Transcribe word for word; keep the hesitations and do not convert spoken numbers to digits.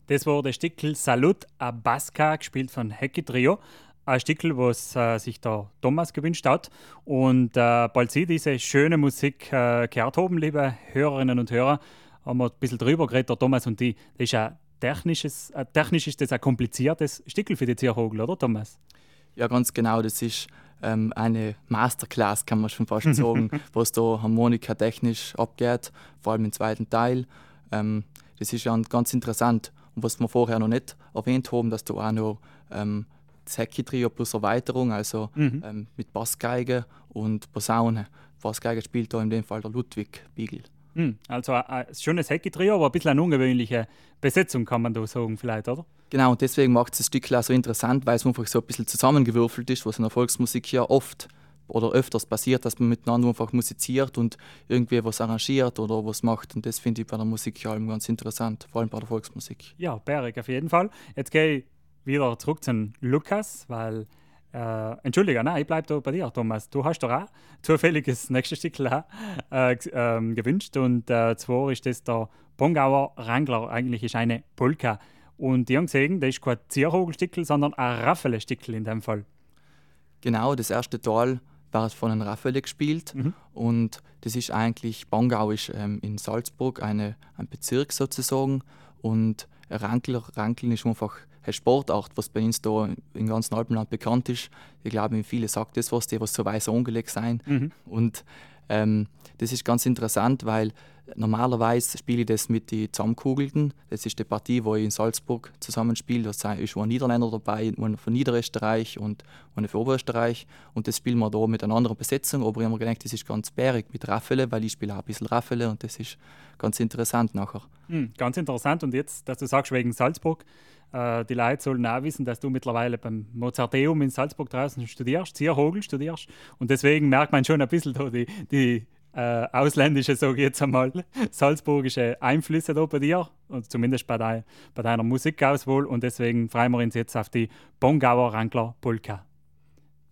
Das war der Stickel Salut a Basca, gespielt von Hecki Trio. Ein Stickel, was äh, sich der Thomas gewünscht hat. Und äh, bald Sie diese schöne Musik äh, gehört haben, liebe Hörerinnen und Hörer, haben wir ein bisschen drüber geredet, der Thomas und die. Das ist ein technisches, äh, technisch ist das ein kompliziertes Stickel für die Zierhogel, oder Thomas? Ja, ganz genau. Das ist ähm, eine Masterclass, kann man schon fast sagen, was da harmonikatechnisch abgeht, vor allem im zweiten Teil. Ähm, das ist ja ganz interessant. Und was wir vorher noch nicht erwähnt haben, dass da auch noch ähm, das Hecki-Trio plus Erweiterung, also mhm. ähm, mit Bassgeige und Posaune. Bassgeige spielt da in dem Fall der Ludwig Biegel. Mhm. Also ein, ein schönes Hecki-Trio, aber ein bisschen eine ungewöhnliche Besetzung, kann man da sagen, vielleicht, oder? Genau, und deswegen macht es das Stück auch so interessant, weil es einfach so ein bisschen zusammengewürfelt ist, was in der Volksmusik ja oft oder öfters passiert, dass man miteinander einfach musiziert und irgendwie was arrangiert oder was macht. Und das finde ich bei der Musik ja ganz interessant, vor allem bei der Volksmusik. Ja, Berg auf jeden Fall. Jetzt gehe ich wieder zurück zu Lukas, weil, äh, Entschuldige, nein, ich bleibe da bei dir, Thomas. Du hast doch auch zufällig das nächste Stück äh, äh, gewünscht und äh, zwar ist das der Bongauer Wrangler, eigentlich ist eine Polka. Und die haben gesehen, das ist kein Zierhogelstickel, sondern ein Raffele-Stickel in dem Fall. Genau, das erste Teil wird von einem Raffele gespielt mhm. und das ist eigentlich, Bongau ist ähm, in Salzburg eine, ein Bezirk sozusagen und Rankler, Rankeln ist einfach eine Sportart, was bei uns da im ganzen Alpenland bekannt ist. Ich glaube, viele sagen das was, die was so weiß angelegt sein. Mhm. Und ähm, das ist ganz interessant, weil normalerweise spiele ich das mit den Zusammenkugelten. Das ist die Partie, wo ich in Salzburg zusammenspiele. Da ist ein Niederländer dabei, einer von Niederösterreich und einer von Oberösterreich. Und das spielen wir da mit einer anderen Besetzung. Aber ich habe mir gedacht, das ist ganz bärig mit Raffele, weil ich spiele auch ein bisschen Raffele und das ist ganz interessant nachher. Mhm, ganz interessant. Und jetzt, dass du sagst, wegen Salzburg, äh, die Leute sollen auch wissen, dass du mittlerweile beim Mozarteum in Salzburg draußen studierst, Zierhogel studierst. Und deswegen merkt man schon ein bisschen da die, die äh, ausländische, sage ich jetzt einmal, salzburgische Einflüsse da bei dir, und zumindest bei, dein, bei deiner Musikauswahl. Und deswegen freuen wir uns jetzt auf die Bongauer Wrangler Polka.